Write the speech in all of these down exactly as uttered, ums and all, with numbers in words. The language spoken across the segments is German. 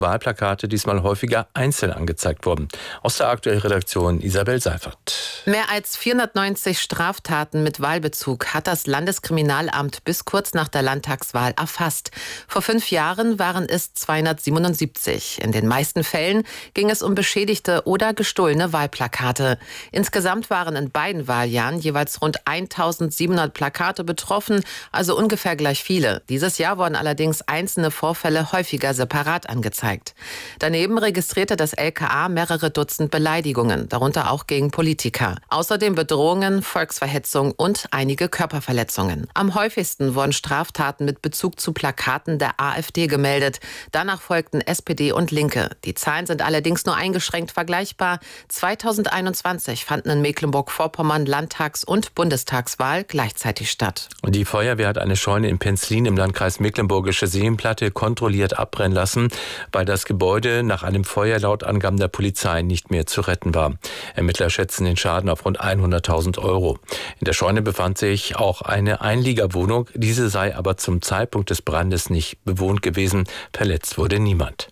Wahlplakate diesmal häufiger einzeln angezeigt wurden. Aus der aktuellen Redaktion Isabel Seifert. Mehr als vierhundertneunzig Straftaten mit Wahlbezug hat das Landeskriminalamt bis kurz nach der Landtagswahl erfasst. Vor fünf Jahren waren es zweihundertsiebenundsiebzig. In den meisten Fällen ging es um beschädigte oder gestohlene Wahlplakate. Insgesamt waren in beiden Wahljahren jeweils rund eintausendsiebenhundert Plakate betroffen, also ungefähr gleich viele. Dieses Jahr wurden allerdings einzelne Vorfälle häufiger separat angezeigt. Daneben registrierte das L K A mehrere Dutzend Beleidigungen, darunter auch gegen Politiker. Außerdem Bedrohungen, Volksverhetzung und einige Körperverletzungen. Am häufigsten wurden Straftaten mit Bezug zu Plakaten der AfD gemeldet. Danach folgten S P D und Linke. Die Zahlen sind allerdings nur eingeschränkt vergleichbar. zweitausendeinundzwanzig fanden in Mecklenburg-Vorpommern Landtags- und Bundestagswahl gleichzeitig statt. Und die Feuerwehr hat eine Scheune in Penzlin im Landkreis Mecklenburgische Seenplatte kontrolliert abbrennen lassen, weil das Gebäude nach einem Feuer laut Angaben der Polizei nicht mehr zu retten war. Ermittler schätzen den Schaden auf rund hunderttausend Euro. In der Scheune befand sich auch eine Einliegerwohnung. Diese sei aber zum Zeitpunkt des Brandes nicht bewohnt gewesen. Verletzt wurde niemand.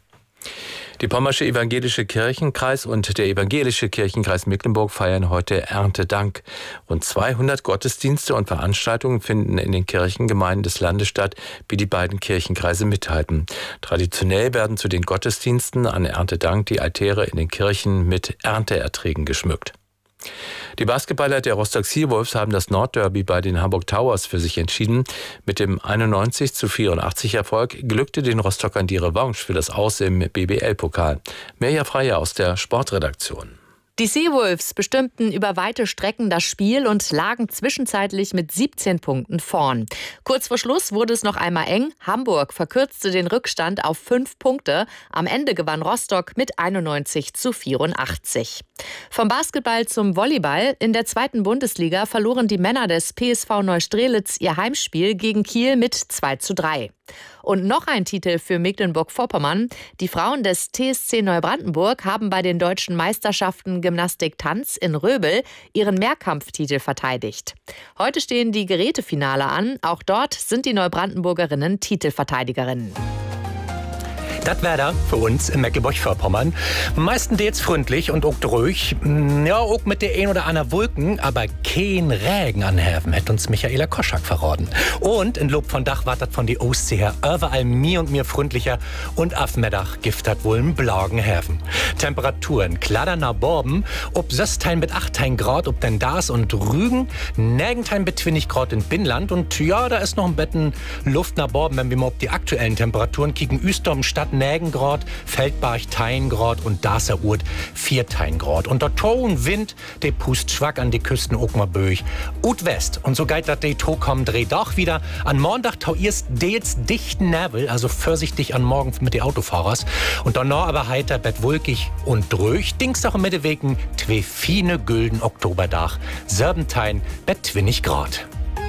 Die Pommersche Evangelische Kirchenkreis und der Evangelische Kirchenkreis Mecklenburg feiern heute Erntedank. Rund zweihundert Gottesdienste und Veranstaltungen finden in den Kirchengemeinden des Landes statt, wie die beiden Kirchenkreise mitteilten. Traditionell werden zu den Gottesdiensten an Erntedank die Altäre in den Kirchen mit Ernteerträgen geschmückt. Die Basketballer der Rostock Seawolves haben das Nordderby bei den Hamburg Towers für sich entschieden. Mit dem einundneunzig zu vierundachtzig Erfolg glückte den Rostockern die Revanche für das Aus im B B L-Pokal. Mirja Freier aus der Sportredaktion. Die Seawolves bestimmten über weite Strecken das Spiel und lagen zwischenzeitlich mit siebzehn Punkten vorn. Kurz vor Schluss wurde es noch einmal eng. Hamburg verkürzte den Rückstand auf fünf Punkte. Am Ende gewann Rostock mit einundneunzig zu vierundachtzig. Vom Basketball zum Volleyball. In der zweiten Bundesliga verloren die Männer des P S V Neustrelitz ihr Heimspiel gegen Kiel mit zwei zu drei. Und noch ein Titel für Mecklenburg-Vorpommern. Die Frauen des T S C Neubrandenburg haben bei den deutschen Meisterschaften Gymnastik-Tanz in Röbel ihren Mehrkampftitel verteidigt. Heute stehen die Gerätefinale an. Auch dort sind die Neubrandenburgerinnen Titelverteidigerinnen. Das Wetter für uns in Mecklenburg-Vorpommern. Meistens freundlich und auch ruhig. Ja, auch mit der ein oder anderen Wolken, aber kein Regen anhäfen, hätte uns Michaela Koschak verraten. Und in Lob von Dach war das von die Ostsee her überall mir und mir freundlicher und auf Mittag giftet wohl ein blagen Häfen. Temperaturen klar nach Borben, ob Söstein mit achtzehn Grad, ob denn das und Rügen, Nägentein mit zwanzig Grad in Binnland und ja, da ist noch ein Betten Luft nach Borben, wenn wir mal auf die aktuellen Temperaturen kicken. Üstorm Stadt Nägen Grad, Feldbach tein Grad und Daser Urt vier tein Grad. Und der Ton Wind, der pust schwack an die Küsten auch mal böig. Ut West. Und so geht dat de To kommen, dreh doch wieder. An Montag tau erst dels dichten Nebel, also vorsichtig an morgen mit den Autofahrers. Und danach aber heiter, bett wolkig und dröch. Dienstag im Mittewegen, zwei fine gülden Oktoberdach. Serbentein, bett zwanzig Grad.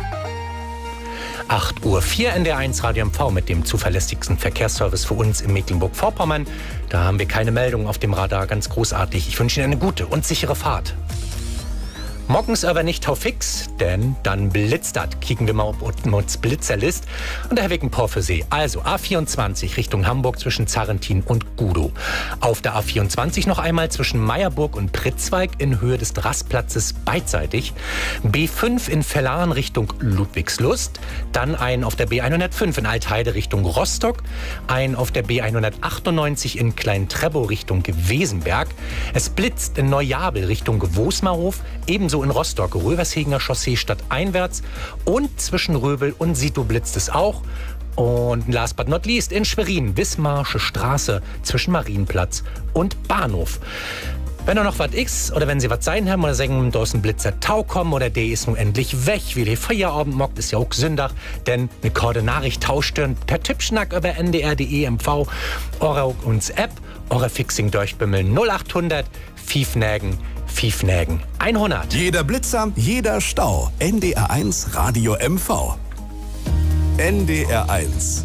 acht Uhr vier N D R eins Radio M V mit dem zuverlässigsten Verkehrsservice für uns in Mecklenburg-Vorpommern. Da haben wir keine Meldung auf dem Radar, ganz großartig. Ich wünsche Ihnen eine gute und sichere Fahrt. Morgens aber nicht taufix, denn dann blitzt dat. Kicken wir mal auf uns Blitzerlist. Und da wegen Por für See. Also A vierundzwanzig Richtung Hamburg zwischen Zarrentin und Gudow. Auf der A vierundzwanzig noch einmal zwischen Meierburg und Pritzweig in Höhe des Rastplatzes beidseitig. B fünf in Vellan Richtung Ludwigslust. Dann ein auf der B hundertfünf in Altheide Richtung Rostock. Ein auf der B hundertachtundneunzig in Klein-Trebow Richtung Wesenberg. Es blitzt in Neujabel Richtung Gewosmerhof. Ebenso in Rostock, Rövershegener Chaussee stadteinwärts und zwischen Röbel und Sito blitzt es auch. Und last but not least in Schwerin, Wismarsche Straße zwischen Marienplatz und Bahnhof. Wenn da noch was ist oder wenn Sie was sein haben oder sagen, da ist ein Blitzer Tau kommen oder der ist nun endlich weg, wie der Feierabend mockt, ist ja auch Sündach, denn eine Korde Nachricht tauschtern per Tippschnack über N D R punkt D E M V, oder uns App, oder Fixing durchbimmeln null achthundert, Fiefnägen, Fiefnägen hundert. Jeder Blitzer, jeder Stau. N D R eins Radio M V. N D R eins.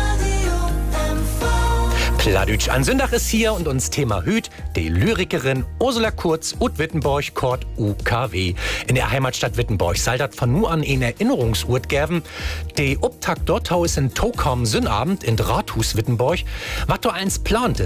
Pladütsch an Sündach ist hier und uns Thema Hüt, die Lyrikerin Ursula Kurz ut Wittenborg Kort U K W. In der Heimatstadt Wittenborg soll dat von nu an in Erinnerungsurt geben. Die Obtakt dort ist in Tokom Sünnabend in Rathus Wittenborg, was du eins plant